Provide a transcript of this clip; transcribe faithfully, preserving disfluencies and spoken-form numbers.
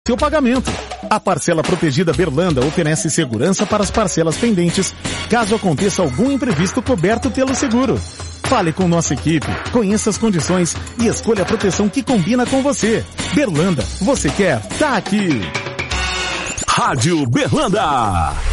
seu pagamento. A parcela protegida Berlanda oferece segurança para as parcelas pendentes, caso aconteça algum imprevisto coberto pelo seguro. Fale com nossa equipe, conheça as condições e escolha a proteção que combina com você. Berlanda, você quer? Tá aqui. Rádio Berlanda.